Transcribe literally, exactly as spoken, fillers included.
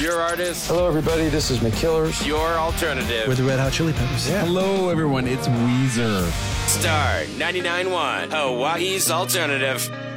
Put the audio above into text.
Your artist. Hello, everybody. This is McKillers. Your alternative. We're the Red Hot Chili Peppers. Yeah. Hello, everyone. It's Weezer. Star ninety-nine point one, Hawaii's alternative.